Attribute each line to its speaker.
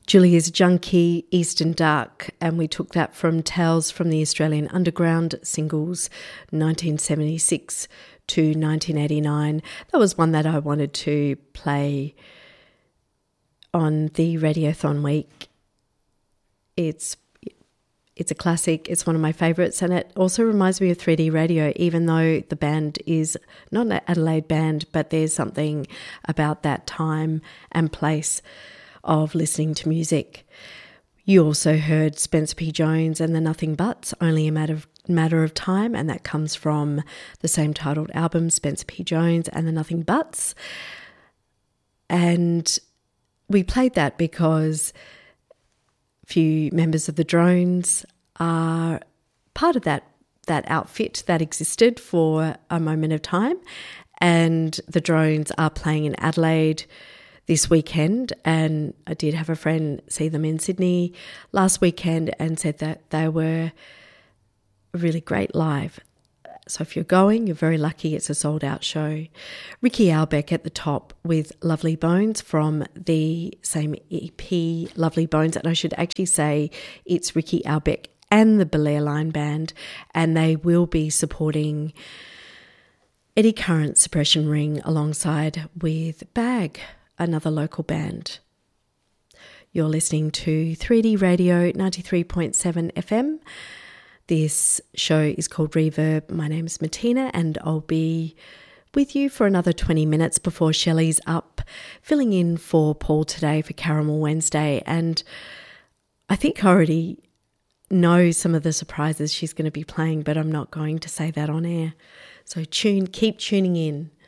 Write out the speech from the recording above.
Speaker 1: Julia's Junkie, Eastern Dark, and we took that from Tales from the Australian Underground singles 1976 to 1989. That was one that I wanted to play on the Radiothon week. It's a classic. It's one of my favourites, and it also reminds me of 3D Radio, even though the band is not an Adelaide band, but there's something about that time and place of listening to music. You also heard Spencer P. Jones and the Nothing Buts, Only a Matter of Time, and that comes from the same titled album, Spencer P. Jones and the Nothing Buts. And we played that because a few members of the Drones are part of that outfit that existed for a moment of time, and the Drones are playing in Adelaide this weekend, and I did have a friend see them in Sydney last weekend and said that they were really great live. So if you're going, you're very lucky. It's a sold-out show. Ricky Albeck at the top with Lovely Bones from the same EP, Lovely Bones, and I should actually say it's Ricky Albeck and the Belair Line Band, and they will be supporting Eddie Current Suppression Ring alongside with Bag, another local band. You're listening to 3D Radio 93.7 FM. This show is called Reverb. My name is Martina, and I'll be with you for another 20 minutes before Shelley's up, filling in for Paul today for Caramel Wednesday. And I think I already know some of the surprises she's going to be playing, but I'm not going to say that on air. So keep tuning in.